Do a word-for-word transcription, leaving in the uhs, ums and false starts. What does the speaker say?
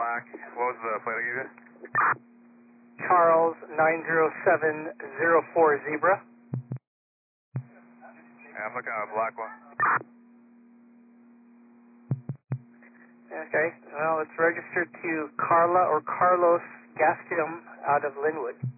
black. What was the plate I gave you? Charles nine zero seven zero four Zebra. Yeah, I'm looking at a black one. Okay, well, it's registered to Carla or Carlos Gastelum out of Linwood.